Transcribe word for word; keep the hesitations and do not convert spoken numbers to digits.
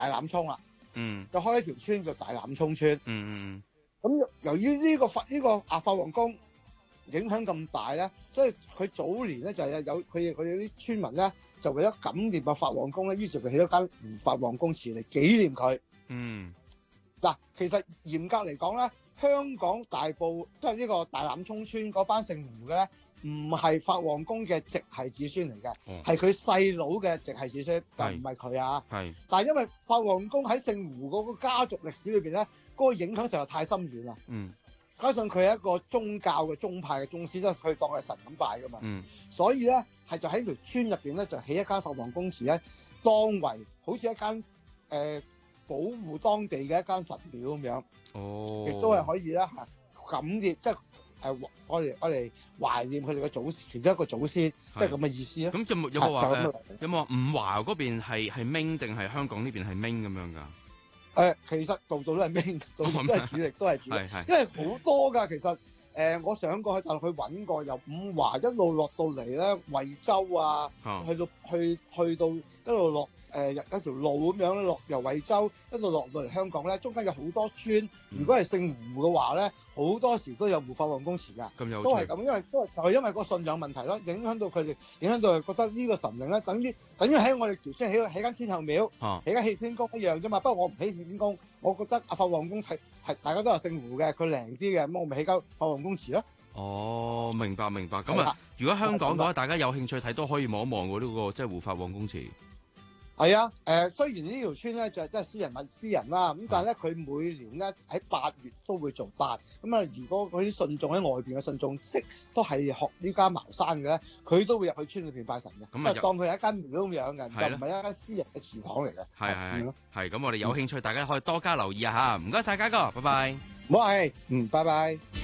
欖涌啦， 嗯， 就開一條村叫大欖涌村。 嗯嗯咁由於呢個法呢個啊法皇宮影響咁大咧，所以佢早年咧就係有佢哋佢哋啲村民咧就為咗感念啊法皇宮咧，於是佢起咗間胡法皇宮祠嚟紀念佢。 嗯嗱，其實嚴格嚟講咧，香港大埔即係呢個大欖涌村嗰班姓胡嘅咧，唔係法皇宮嘅直系子孫嚟嘅，係佢細佬嘅直系子孫，就唔係佢啊。 係， 但係因為法皇宮喺姓胡嗰個家族歷史裏邊咧，嗰、嗰個影響實在太深遠啦。 嗯加上佢係一個宗教嘅宗派嘅宗師，都佢當係神咁拜噶嘛。 嗯所以咧係就喺條村入邊咧就起一間法皇宮祠咧，當為好似一間誒、呃、保護當地嘅一間神廟咁樣。 哦， 亦都係可以咧嚇感念，即係誒我哋我哋懷念佢哋嘅祖其中一個祖先，即係咁嘅意思咯。 咁有冇有冇話就咁誒有冇話五華嗰邊係係明定係香港呢邊係明咁樣㗎？ 誒，其實度度都係明，度度都係主力，都係主力， 係係因為好多㗎。其實誒、呃，我上過去大陸去揾過，由五華一路落到嚟咧，惠州啊， 哦去到去去到一路落誒、呃、一條路咁樣落，由惠州一路落到嚟香港咧，中間有好多村。如果係姓胡嘅話咧，好多時都有胡法皇宮祠㗎。 咁有都係咁，因為都係就係因為個信仰問題咯，影響到佢哋，影響到佢覺得呢個神靈咧，等於等於喺我哋條村起起間天后廟， 哦起間氣天宮一樣啫嘛。不過我唔起氣天宮，我覺得阿法皇宮係係大家都係姓胡嘅，佢靈啲嘅，咁我咪起間法皇宮祠咯。 哦，明白明白。咁係啦啊，如果香港嘅話，大家有興趣睇都可以望一望喎，呢個即係胡法皇宮祠。 係啊，誒、呃、雖然呢條村咧就真係私人物私人啦，咁但係咧佢每年咧喺八月都會做八，咁啊如果嗰啲信眾喺外邊嘅信眾識都係學呢家茅山嘅咧，佢都會入去村裏邊拜神嘅， 咁啊就當佢係一間廟咁樣嘅， 係就唔係一間私人嘅祠堂嚟嘅。 係係係係，咁我哋有興趣，大家可以多加留意啊嚇。唔該晒，嘉哥，拜拜。 唔好係，嗯，拜拜。